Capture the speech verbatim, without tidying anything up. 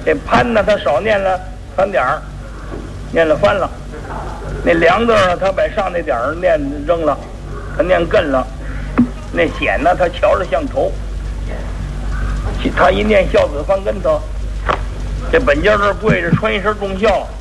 这潘呢，他少念了三点儿，念了翻了。那梁字呢，他把上那点儿念扔了，他念艮了。那显呢，他瞧着像头。他一念孝子翻跟头，这本家这跪着穿一身重孝。